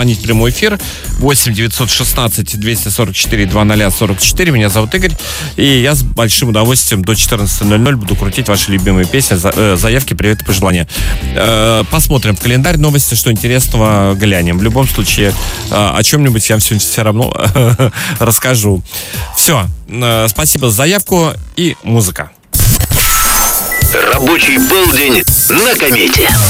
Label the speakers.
Speaker 1: Звонить в прямой эфир 8 916 244 2044. Меня зовут Игорь. И я с большим удовольствием до 14:00 буду крутить ваши любимые песни, заявки, привет и пожелания. Посмотрим в календарь новости, что интересного глянем. В любом случае, о чем-нибудь я все равно расскажу. Все. Спасибо за заявку и музыка.
Speaker 2: Рабочий полдень на комете.